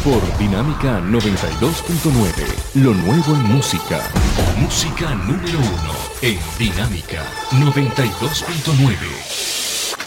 por Dinámica 92.9. Lo nuevo en música. Música número 1 en Dinámica 92.9.